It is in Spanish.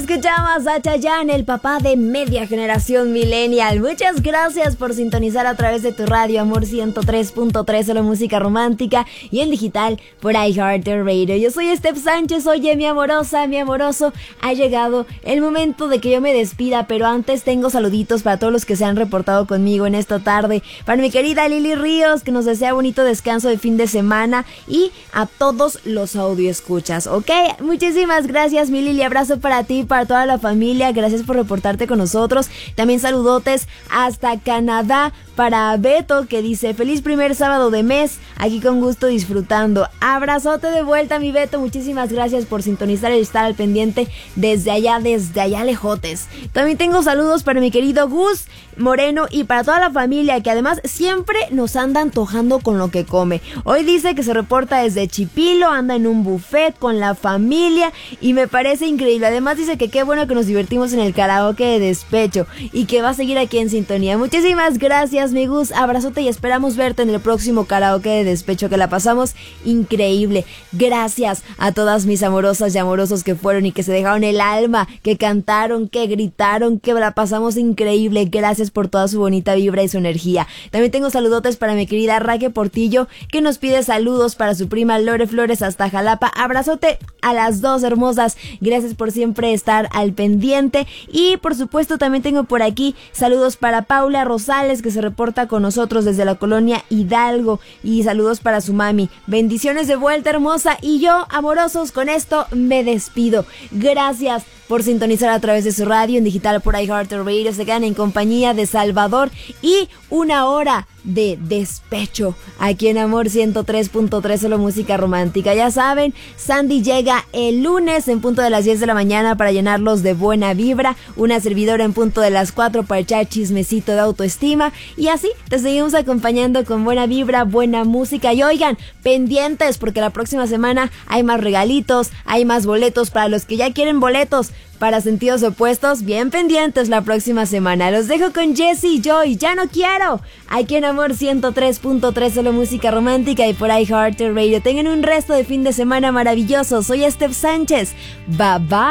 Escuchamos a Chayanne, el papá de media generación millennial. Muchas gracias por sintonizar a través de tu radio Amor 103.3, solo música romántica, y en digital por iHeartRadio. Yo soy Steph Sánchez. Oye, mi amorosa, mi amoroso, ha llegado el momento de que yo me despida, pero antes tengo saluditos para todos los que se han reportado conmigo en esta tarde. Para mi querida Lili Ríos, que nos desea bonito descanso de fin de semana, y a todos los audioescuchas, ¿ok? Muchísimas gracias, mi Lili. Abrazo para ti, para toda la familia. Gracias por reportarte con nosotros. También saludotes hasta Canadá para Beto, que dice: feliz primer sábado de mes, aquí con gusto disfrutando. Abrazote de vuelta, mi Beto. Muchísimas gracias por sintonizar y estar al pendiente desde allá lejotes. También tengo saludos para mi querido Gus Moreno y para toda la familia, que además siempre nos anda antojando con lo que come. Hoy dice que se reporta desde Chipilo, anda en un buffet con la familia y me parece increíble. Además dice que qué bueno que nos divertimos en el karaoke de despecho y que va a seguir aquí en sintonía. Muchísimas gracias, mi Gus. Abrazote y esperamos verte en el próximo karaoke de despecho, que la pasamos increíble. Gracias a todas mis amorosas y amorosos que fueron y que se dejaron el alma, que cantaron, que gritaron, que la pasamos increíble. Gracias por toda su bonita vibra y su energía. También tengo saludotes para mi querida Raque Portillo, que nos pide saludos para su prima Lore Flores hasta Jalapa. Abrazote a las dos hermosas. Gracias por siempre estar al pendiente. Y por supuesto también tengo por aquí saludos para Paula Rosales, que se reporta con nosotros desde la colonia Hidalgo, y saludos para su mami. Bendiciones de vuelta, hermosa. Y yo, amorosos, con esto me despido. Gracias por sintonizar a través de su radio en digital por iHeartRadio. Se quedan en compañía de Salvador y una hora de despecho aquí en Amor 103.3, solo música romántica. Ya saben, Sandy llega el lunes en punto de las 10 de la mañana para llenarlos de buena vibra, una servidora en punto de las 4 para echar chismecito de autoestima, y así te seguimos acompañando con buena vibra, buena música. Y oigan, pendientes, porque la próxima semana hay más regalitos, hay más boletos para los que ya quieren boletos para sentidos opuestos. Bien pendientes la próxima semana. Los dejo con Jessie Joy, Ya No Quiero, aquí en Amor 103.3, solo música romántica, y por iHeartRadio. Tengan un resto de fin de semana maravilloso. Soy Steph Sánchez. Bye bye.